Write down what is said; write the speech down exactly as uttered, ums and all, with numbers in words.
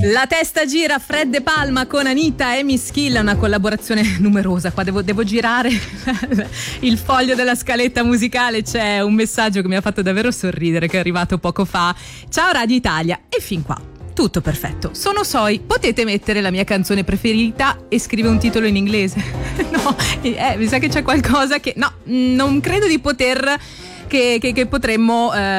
La testa gira, Fred De Palma con Anita e Miss Kill, una collaborazione numerosa. Qua devo, devo girare il foglio della scaletta musicale. C'è un messaggio che mi ha fatto davvero sorridere, che è arrivato poco fa. Ciao Radio Italia, e fin qua tutto perfetto. Sono Soi, potete mettere la mia canzone preferita e scrive un titolo in inglese? No, eh, mi sa che c'è qualcosa che no, non credo di poter che, che, che potremmo eh,